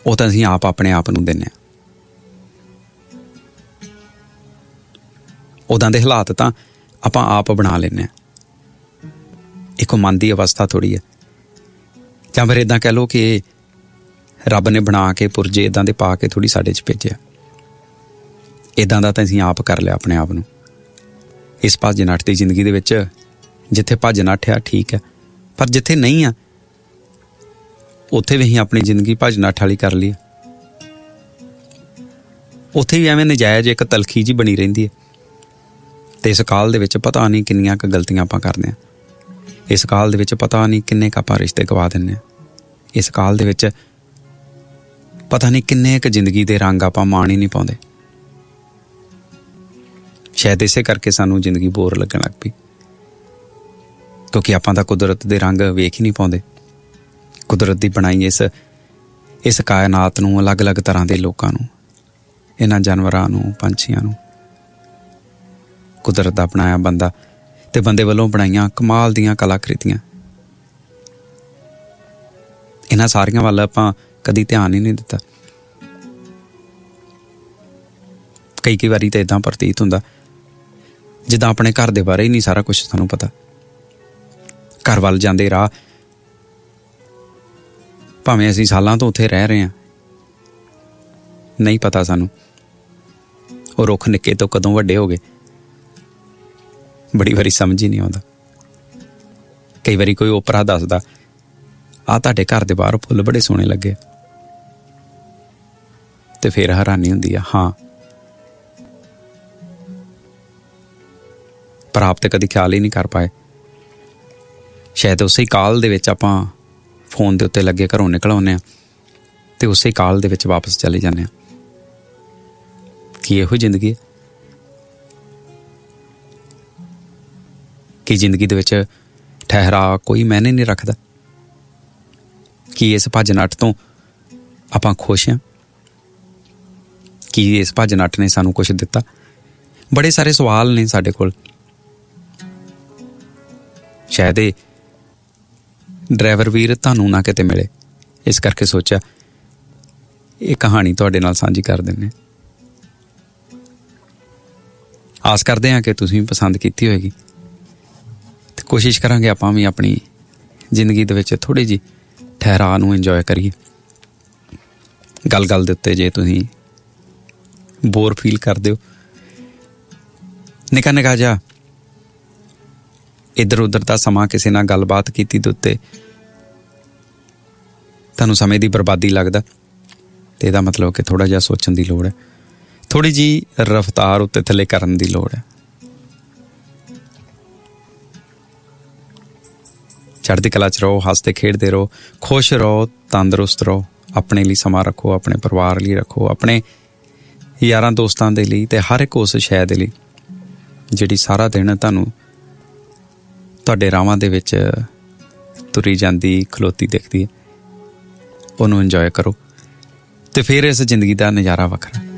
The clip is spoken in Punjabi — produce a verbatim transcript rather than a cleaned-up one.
ਉਹ ਤਾਂ ਅਸੀਂ ਆਪ ਆਪਣੇ ਆਪ ਨੂੰ ਦਿੰਦੇ ਹਾਂ। ਉੱਦਾਂ ਦੇ ਹਾਲਾਤ ਤਾਂ ਆਪਾਂ ਆਪ ਬਣਾ ਲੈਂਦੇ ਹਾਂ। ਇੱਕ ਮਨ ਦੀ ਅਵਸਥਾ ਥੋੜ੍ਹੀ ਹੈ। ਜਾਂ ਫਿਰ ਇੱਦਾਂ ਕਹਿ ਲਓ ਕਿ ਰੱਬ ਨੇ ਬਣਾ ਕੇ ਪੁਰਜੇ ਇੱਦਾਂ ਦੇ ਪਾ ਕੇ ਥੋੜ੍ਹੀ ਸਾਡੇ 'ਚ ਭੇਜਿਆ। ਇੱਦਾਂ ਦਾ ਤਾਂ ਅਸੀਂ ਆਪ ਕਰ ਲਿਆ ਆਪਣੇ ਆਪ ਨੂੰ। ਇਸ ਭੱਜ ਨੱਠ ਦੀ ਜ਼ਿੰਦਗੀ ਦੇ ਵਿੱਚ ਜਿੱਥੇ ਭੱਜ ਨੱਠ ਆ ਠੀਕ ਹੈ, ਪਰ ਜਿੱਥੇ ਨਹੀਂ ਆ ਉੱਥੇ ਵੀ ਅਸੀਂ ਆਪਣੀ ਜ਼ਿੰਦਗੀ ਭੱਜ ਨੱਠ ਵਾਲੀ ਕਰ ਲਈ। ਉੱਥੇ ਵੀ ਐਵੇਂ ਨਜਾਇਜ਼ ਇੱਕ ਤਲਖੀ ਜਿਹੀ ਬਣੀ ਰਹਿੰਦੀ ਹੈ। ਅਤੇ ਇਸ ਕਾਲ ਦੇ ਵਿੱਚ ਪਤਾ ਨਹੀਂ ਕਿੰਨੀਆਂ ਕੁ ਗਲਤੀਆਂ ਆਪਾਂ ਕਰਦੇ ਹਾਂ। ਇਸ ਕਾਲ ਦੇ ਵਿੱਚ ਪਤਾ ਨਹੀਂ ਕਿੰਨੇ ਕੁ ਆਪਾਂ ਰਿਸ਼ਤੇ ਗਵਾ ਦਿੰਦੇ ਹਾਂ। ਇਸ ਕਾਲ ਦੇ ਵਿੱਚ ਪਤਾ ਨਹੀਂ ਕਿੰਨੇ ਕੁ ਜ਼ਿੰਦਗੀ ਦੇ ਰੰਗ ਆਪਾਂ ਮਾਣ ਹੀ ਨਹੀਂ ਪਾਉਂਦੇ। ਸ਼ਾਇਦ ਇਸੇ ਕਰਕੇ ਸਾਨੂੰ ਜ਼ਿੰਦਗੀ ਬੋਰ ਲੱਗਣ ਲੱਗ ਪਈ, ਕਿਉਂਕਿ ਆਪਾਂ ਤਾਂ ਕੁਦਰਤ ਦੇ ਰੰਗ ਵੇਖ ਹੀ ਨਹੀਂ ਪਾਉਂਦੇ। ਕੁਦਰਤ ਦੀ ਬਣਾਈ ਇਸ ਇਸ ਕਾਇਨਾਤ ਨੂੰ, ਅਲੱਗ-ਅਲੱਗ ਤਰ੍ਹਾਂ ਦੇ ਲੋਕਾਂ ਨੂੰ, ਇਹਨਾਂ ਜਾਨਵਰਾਂ ਨੂੰ, ਪੰਛੀਆਂ ਨੂੰ, ਕੁਦਰਤ ਦਾ ਬਣਾਇਆ ਬੰਦਾ ਅਤੇ ਬੰਦੇ ਵੱਲੋਂ ਬਣਾਈਆਂ ਕਮਾਲ ਦੀਆਂ ਕਲਾਕ੍ਰਿਤੀਆਂ, ਇਹਨਾਂ ਸਾਰੀਆਂ ਵੱਲ ਆਪਾਂ ਕਦੀ ਧਿਆਨ ਹੀ ਨਹੀਂ ਦਿੱਤਾ। ਕਈ ਕਈ ਵਾਰੀ ਤਾਂ ਇੱਦਾਂ ਪ੍ਰਤੀਤ ਹੁੰਦਾ ਜਿੱਦਾਂ ਆਪਣੇ ਘਰ ਦੇ ਬਾਰੇ ਹੀ ਨਹੀਂ ਸਾਰਾ ਕੁਛ ਸਾਨੂੰ ਪਤਾ। ਘਰ ਵੱਲ ਜਾਂਦੇ ਰਾਹ ਭਾਵੇਂ ਅਸੀਂ ਸਾਲਾਂ ਤੋਂ ਉੱਥੇ ਰਹਿ ਰਹੇ ਹਾਂ, ਨਹੀਂ ਪਤਾ ਸਾਨੂੰ ਉਹ ਰੁੱਖ ਨਿੱਕੇ ਤੋਂ ਕਦੋਂ ਵੱਡੇ ਹੋ ਗਏ। ਬੜੀ ਵਾਰੀ ਸਮਝ ਹੀ ਨਹੀਂ ਆਉਂਦਾ। ਕਈ ਵਾਰੀ ਕੋਈ ਓਪਰਾ ਦੱਸਦਾ, ਆਹ ਤੁਹਾਡੇ ਘਰ ਦੇ ਬਾਹਰ ਫੁੱਲ ਬੜੇ ਸੋਹਣੇ ਲੱਗੇ, ਤੇ ਫਿਰ ਹੈਰਾਨੀ ਹੁੰਦੀ ਆ। ਹਾਂ, ਪਰ ਆਪ ਤੇ ਕਦੀ ਖਿਆਲ ਹੀ ਨਹੀਂ ਕਰ ਪਾਏ। ਸ਼ਾਇਦ ਉਸੇ ਕਾਲ ਦੇ ਵਿੱਚ ਆਪਾਂ ਫੋਨ ਦੇ ਉੱਤੇ ਲੱਗੇ ਘਰੋਂ ਨਿਕਲ ਆਉਂਦੇ ਹਾਂ ਅਤੇ ਉਸੇ ਕਾਲ ਦੇ ਵਿੱਚ ਵਾਪਸ ਚਲੇ ਜਾਂਦੇ ਹਾਂ। ਕੀ ਇਹੋ ਜ਼ਿੰਦਗੀ ਹੈ? ਕੀ ਜ਼ਿੰਦਗੀ ਦੇ ਵਿੱਚ ਠਹਿਰਾ ਕੋਈ ਮਾਇਨੇ ਨਹੀਂ ਰੱਖਦਾ? ਕੀ ਇਸ ਭੱਜ ਨੱਠ ਤੋਂ ਆਪਾਂ ਖੁਸ਼ ਹਾਂ? ਕੀ ਇਸ ਭੱਜ ਨੱਠ ਨੇ ਸਾਨੂੰ ਕੁਛ ਦਿੱਤਾ? ਬੜੇ ਸਾਰੇ ਸਵਾਲ ਨੇ ਸਾਡੇ ਕੋਲ। ਸ਼ਾਇਦ ਇਹ ਡਰਾਈਵਰ ਵੀਰ ਤੁਹਾਨੂੰ ਨਾ ਕਿਤੇ ਮਿਲੇ, ਇਸ ਕਰਕੇ ਸੋਚਿਆ ਇਹ ਕਹਾਣੀ ਤੁਹਾਡੇ ਨਾਲ ਸਾਂਝੀ ਕਰ ਦਿੰਦੇ। ਆਸ ਕਰਦੇ ਹਾਂ ਕਿ ਤੁਸੀਂ ਪਸੰਦ ਕੀਤੀ ਹੋਏਗੀ, ਅਤੇ ਕੋਸ਼ਿਸ਼ ਕਰਾਂਗੇ ਆਪਾਂ ਵੀ ਆਪਣੀ ਜ਼ਿੰਦਗੀ ਦੇ ਵਿੱਚ ਥੋੜ੍ਹੀ ਜਿਹੀ ਠਹਿਰਾਅ ਨੂੰ ਇੰਜੋਏ ਕਰੀਏ। ਗੱਲ ਗੱਲ ਦੇ ਉੱਤੇ ਜੇ ਤੁਸੀਂ ਬੋਰ ਫੀਲ ਕਰਦੇ ਹੋ, ਨਿੱਕਾ ਨਿੱਕਾ ਜਿਹਾ ਇੱਧਰ ਉੱਧਰ ਦਾ ਸਮਾਂ ਕਿਸੇ ਨਾਲ ਗੱਲਬਾਤ ਕੀਤੀ ਦੇ ਉੱਤੇ ਤੁਹਾਨੂੰ ਸਮੇਂ ਦੀ ਬਰਬਾਦੀ ਲੱਗਦਾ, ਅਤੇ ਇਹਦਾ ਮਤਲਬ ਕਿ ਥੋੜ੍ਹਾ ਜਿਹਾ ਸੋਚਣ ਦੀ ਲੋੜ ਹੈ, ਥੋੜ੍ਹੀ ਜਿਹੀ ਰਫਤਾਰ ਉੱਤੇ ਥੱਲੇ ਕਰਨ ਦੀ ਲੋੜ ਹੈ। ਚੜ੍ਹਦੀ ਕਲਾ 'ਚ ਰਹੋ, ਹੱਸਦੇ ਖੇਡਦੇ ਰਹੋ, ਖੁਸ਼ ਰਹੋ, ਤੰਦਰੁਸਤ ਰਹੋ। ਆਪਣੇ ਲਈ ਸਮਾਂ ਰੱਖੋ, ਆਪਣੇ ਪਰਿਵਾਰ ਲਈ ਰੱਖੋ, ਆਪਣੇ ਯਾਰਾਂ ਦੋਸਤਾਂ ਦੇ ਲਈ, ਅਤੇ ਹਰ ਇੱਕ ਉਸ ਸ਼ੈ ਦੇ ਲਈ ਜਿਹੜੀ ਸਾਰਾ ਦਿਨ ਤੁਹਾਨੂੰ ਤੁਹਾਡੇ ਰਾਹਾਂ ਦੇ ਵਿੱਚ ਤੁਰੀ ਜਾਂਦੀ, ਖਲੋਤੀ ਦਿਖਦੀ ਹੈ। ਉਹਨੂੰ ਇੰਜੋਏ ਕਰੋ, ਅਤੇ ਫਿਰ ਇਸ ਜ਼ਿੰਦਗੀ ਦਾ ਨਜ਼ਾਰਾ ਵੱਖਰਾ।